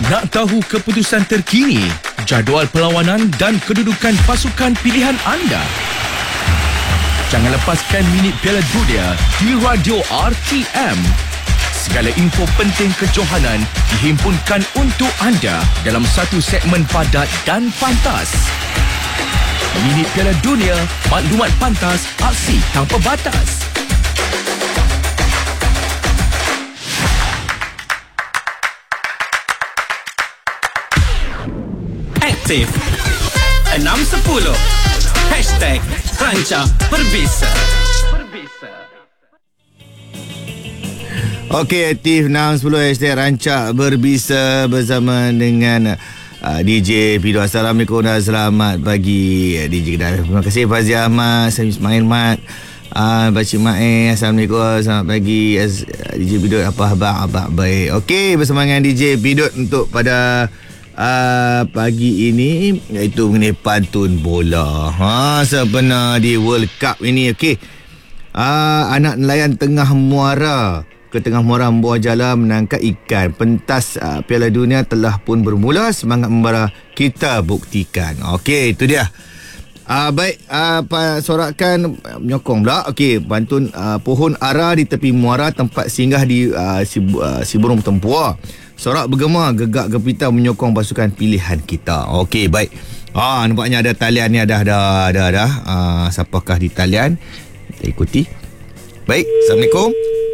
Nak tahu keputusan terkini, jadual perlawanan dan kedudukan pasukan pilihan anda? Jangan lepaskan minit Piala Dunia di Radio RTM. Segala info penting kejohanan dihimpunkan untuk anda dalam satu segmen padat dan pantas. Minit Piala Dunia, maklumat pantas, aksi tanpa batas. Aktif 610 #Ranca Berbisa. Okey, aktif 610 #Ranca Berbisa bersama dengan DJ Pido. Assalamualaikum dan selamat pagi DJ Kedah. Terima kasih Fazli Ahmad, Sami Ismail Mat, Pakcik Mae. Assalamualaikum, selamat pagi DJ Pido. Apa khabar? Baik. Okey, bersama dengan DJ Pido untuk pada pagi ini, iaitu mengenai pantun bola. Sebenar di World Cup ini. Okey, anak nelayan tengah muara membuah jala menangkap ikan. Pentas Piala Dunia telah pun bermula. Semangat membara, kita buktikan. Okey, itu dia. Baik, sorakan menyokong pula. Okey, pantun pohon ara di tepi muara, tempat singgah di si burung tempua. Sorak bergema, gegak gempita menyokong pasukan pilihan kita. Okey, baik. Nampaknya ada talian ni. Dah. Siapakah di talian? Kita ikuti. Baik, Assalamualaikum.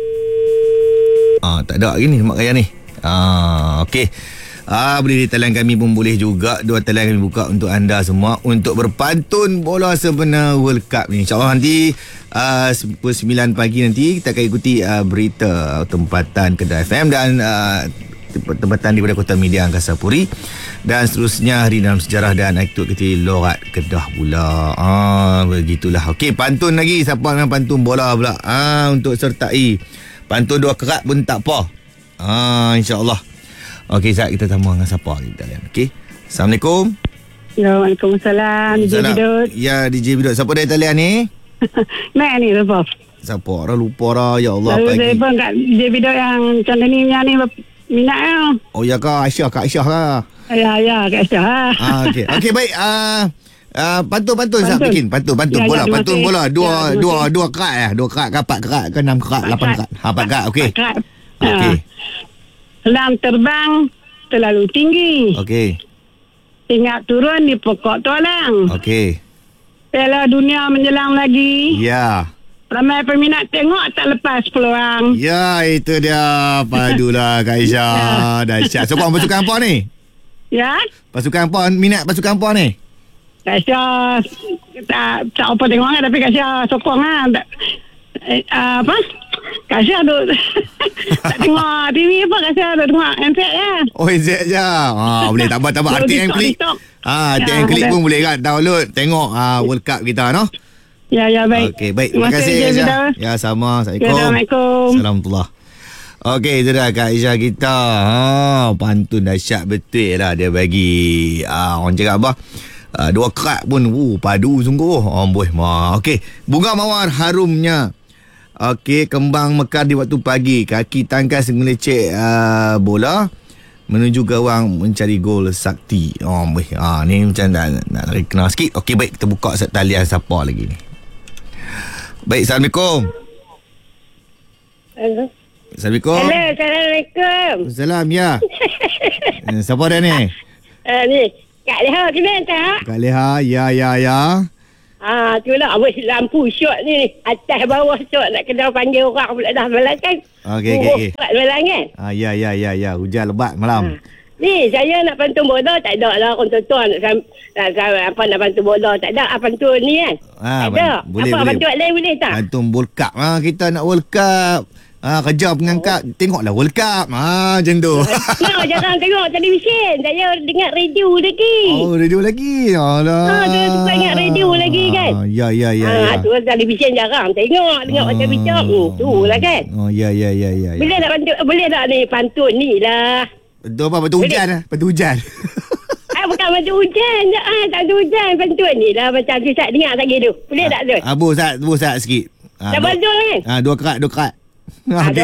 Tak ada lagi ni mak kaya ni. Okey. Boleh di talian kami pun boleh juga. Dua talian kami buka untuk anda semua untuk berpantun bola sebenar World Cup ni. InsyaAllah nanti pukul 9 pagi nanti kita akan ikuti berita tempatan Kedah FM dan tempatan di Kota Media Angkasa Puri, dan seterusnya hari dalam sejarah dan aktiviti lorat Kedah pula. Begitulah. Okey, pantun lagi. Siapa dengan pantun bola pula untuk sertai pantun dua kerat pun tak apa. InsyaAllah. Okey, Zat, kita sambung dengan siapa kita lihat. Okey. Assalamualaikum. Ya, Waalaikumsalam. DJ Bidut. Ya, DJ Bidut. Siapa dari talian ni? Nak ni lupa. Siapa? Orang lupa dah. Ya Allah. Lalu pagi. saya pun kat DJ Bidut yang macam ni minat ya. Oh ya, Kak Aisyah lah. Ya, Kak Aisyah. Okey, baik. Pantun Zat bikin. Pantun bola. Pantun bola. Dua kerat. Dua kerat ke 4 kerat ke 6 kerat, 8 kerat. 4 kerat. Okey. Okey. Selam terbang terlalu tinggi. Okey. Ingat turun di pokok tualang. Okey. Piala Dunia menjelang lagi. Ya. Ramai peminat tengok tak lepas peluang. Ya, itu dia. Padulah Kak Aisyah. Dahsyat. Sokong pasukan apa ni? Ya. Pasukan apa? Minat pasukan apa ni? Kak Aisyah tak apa tengok kan, tapi Kak Aisyah sokong kan. Apa? Kak Aisyah duk tak tengok TV apa, Kak Aisyah duk tengok handset je. Oh, handset je. Boleh tak apa. RTM Klik. RTM Klik pun boleh kan download tengok World Cup kita, no? Ya, baik. Okey, baik. Terima kasih Aisyah. Ya, sama. Assalamualaikum. Assalamualaikum. Okey, itu dah Kak Aisyah kita. Pantun dahsyat betul lah dia bagi. Orang cakap apa? Dua kerat pun padu sungguh. Okey, bunga mawar harumnya. Okey, kembang mekar di waktu pagi. Kaki tangkas melecek bola menuju gawang mencari gol sakti. Ni macam nak kenal sikit. Okey, baik, kita buka talian siapa lagi ni. Baik, Assalamualaikum. Hello. Assalamualaikum. Hello, Assalamualaikum. Salam, ya. Siapa dia ni? Ni, Kak Leha kena tak? Kak Leha, ya. Itulah lampu shot ni. Atas bawah shot nak kena panggil orang pula dah malam kan. Okey. Malam kan? Ya. Hujan lebat malam. Ni, saya nak pantun bola tak ada lah. Orang tuan nak pantun bola tak ada. Pantun ni kan? Tak ada. Boleh. Pantun lain boleh tak? Pantun World Cup. Kita nak World Cup. Kerja pengangkat. Tengoklah World Cup. Macam tu. Jangan tengok televisyen. Saya dengar radio lagi. Radio lagi. Alah. Dia suka ingat radio lagi kan? Ya. Tu televisyen jarang tengok macam-macam. Tu lah kan? Ya. Boleh tak ni pantun ni lah. Betul apa? Betul hujan lah. Betul hujan. Bukan macam hujan. Tak ada hujan. Pantun ni lah macam tu. Saya dengar lagi tu. Boleh tak tu? Bu Sat sikit. Dah betul kan? Dua kerat. Okay.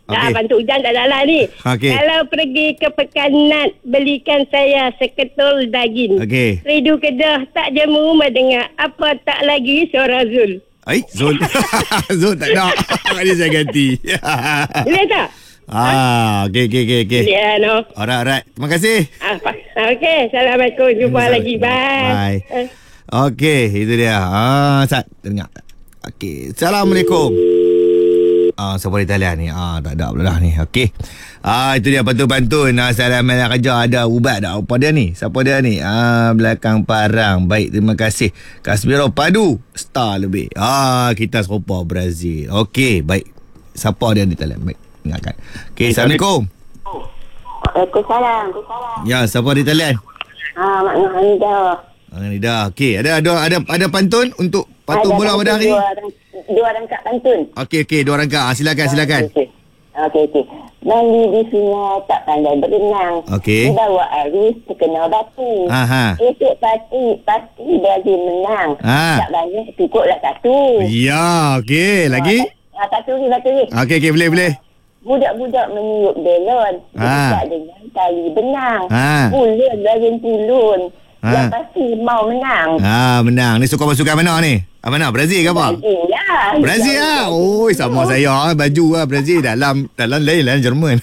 Okey. bantu hujan tak salah ni. Okey. Kalau pergi ke Pekanat, belikan saya seketul daging. Okey. Ridu Kedah, tak jemu rumah dengar. Apa tak lagi suara Zul. Zul. Zul tak nak. Dia saya ganti. Boleh tak? Okey. Ya, no. Alright. Terima kasih. Okey, Assalamualaikum. Jumpa lagi. Bye. Okey, itu dia. Sat, dengar. Okey. Assalamualaikum. Siapa di talian ni? Tak ada pula dah ni. Okey. Itu dia pantun-pantun. Assalamualaikum kerja ada ubat dah. Apa dia ni? Siapa dia ni? Belakang parang. Baik, terima kasih. Kasbiro Padu. Star lebih. Kita serupa Brazil. Okey, baik. Siapa dia di talian? Baik, ingatkan. Okey, Assalamualaikum. Waalaikumsalam. Ya, siapa di talian? Mak Nida. Nida. Okey, ada pantun untuk pantun bola pada hari ni? Dua rangkap pantun. Okey, dua rangkap. Silakan. Okey. Mandi di sungai tak pandai berenang. Okey. Dibawa arus terkena batu. Esok pasti Brazil menang. Tak banyak cukuplah satu. Ya, okey. Lagi? Satu lagi. Okey, boleh. Budak-budak meniup belon. Dekat dengan tali benang. Pulun. Yang pasti mau menang. Menang. Ni sokong pasukan mana ni? Mana? Brazil ke apa? Brazil lah. Sama saya. Baju lah Brazil. Dalam lain lah Jerman.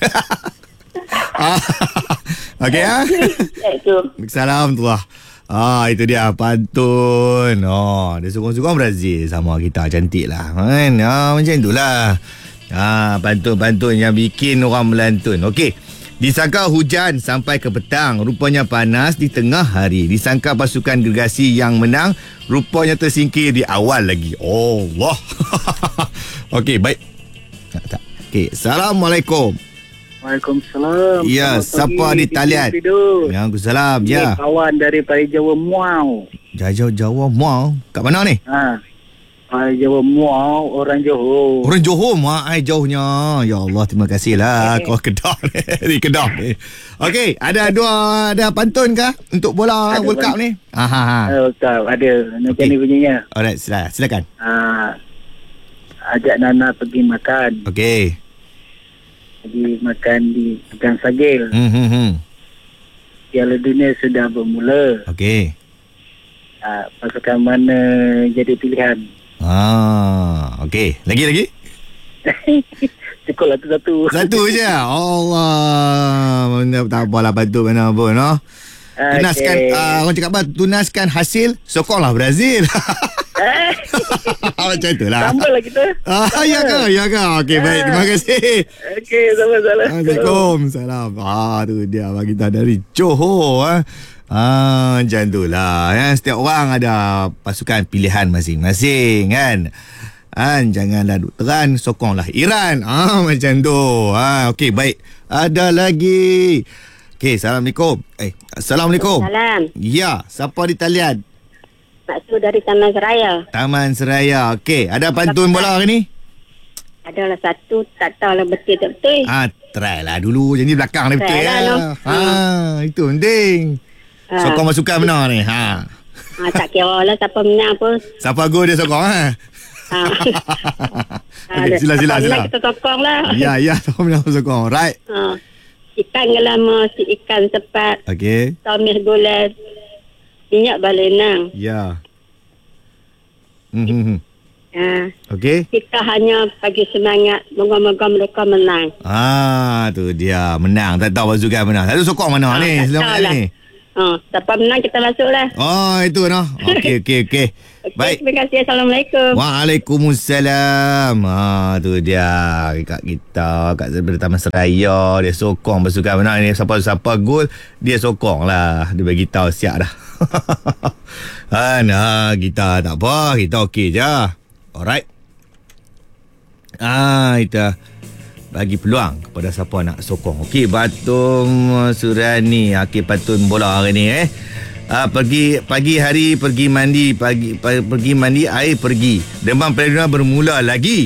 Okey Salam tu lah. Itu dia pantun. Dia sokong-sokong Brazil. Sama kita cantik lah kan? Macam tu lah. Pantun-pantun yang bikin orang melantun. Okey. Disangka hujan sampai ke petang, rupanya panas di tengah hari. Disangka pasukan gergasi yang menang, rupanya tersingkir di awal lagi. Allah. Okey, baik. Okey, Assalamualaikum. Waalaikumsalam. Ya, siapa di talian? Waalaikumsalam. Ya. Kawan daripada Jawa Muau. Jawa Muau. Kat mana ni? Jawa Muau, orang Johor. Orang Johor, jauhnya. Ya Allah, terima kasih lah. Kau Kedah ni. Di Kedah ni. Okey, ada pantun kah untuk bola World Cup ni? World Cup, ada. Macam ni bunyinya. Alright, silakan. Ajak Nana pergi makan. Okey. Pergi makan di Pekan Sagil. Piala Dunia sudah bermula. Okey. Pasukan mana jadi pilihan? Okey. Lagi? Cukuplah tu satu. Satu je. Allah. Tak apalah pantun mana pun. Tunaskan, orang cakap apa? Tunaskan hasil, sokonglah Brazil. Macam itulah. Sambal lah kita. Ya ke? Okey, baik. Terima kasih. Okey, sama-sama. Assalamualaikum. Salam. Tu dia bagi kita dari Johor. Macam tu lah. Setiap orang ada pasukan pilihan masing-masing kan. Janganlah duk teran, sokonglah Iran. Macam tu. Okey, baik. Ada lagi. Okey, Assalamualaikum. Assalamualaikum. Salam. Ya, siapa di talian? Maksud dari Taman Seraya. Taman Seraya. Okey, ada pantun bola hari ni? Adalah satu, tak tahulah betul tak betul. Try lah dulu. Janji belakang ni betul Try lah, itu penting. Sokong pasukan mana ni? Tak kira lah siapa menang pun. Siapa gol dia sokong Okay, sila. Kita sokong lah. Ya, siapa menang sokong. Right. Ikan gelama, si ikan sepat. Okey. Tomih gulas. Minyak balenang. Ya. Okey. Kita hanya bagi semangat. Moga-moga mereka menang. Tu dia. Menang. Tak tahu pasukan menang. Selalu sokong mana ni? Selamat ni. Siapa menang kita masuk lah. Itu noh. Okey. Baik. Terima kasih. Assalamualaikum. Waalaikumsalam. Tu dia kat kita kat Taman Seraya. Dia sokong pasukan menang ni. Siapa gol dia sokong lah. Dia bagi tahu siap dah. Kita tak apa. Kita okey je. Alright. Kita bagi peluang kepada siapa nak sokong. Okey, Batum Surani. Okey, pantun bola hari ni pagi hari pergi mandi, pergi mandi, air pergi. Demam Piala Dunia bermula lagi.